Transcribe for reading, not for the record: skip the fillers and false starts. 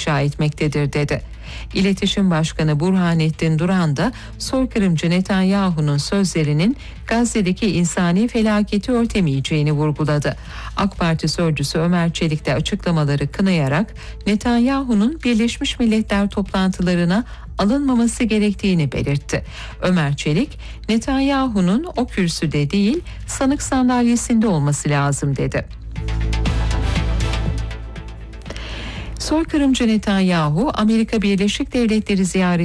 inşa etmektedir dedi. İletişim Başkanı Burhanettin Duran da soykırımcı Netanyahu'nun sözlerinin Gazze'deki insani felaketi örtemeyeceğini vurguladı. AK Parti sözcüsü Ömer Çelik de açıklamaları kınayarak Netanyahu'nun Birleşmiş Milletler toplantılarına alınmaması gerektiğini belirtti. Ömer Çelik, Netanyahu'nun o kürsüde değil, sanık sandalyesinde olması lazım dedi. Soykırımcı Netanyahu, Amerika Birleşik Devletleri ziyareti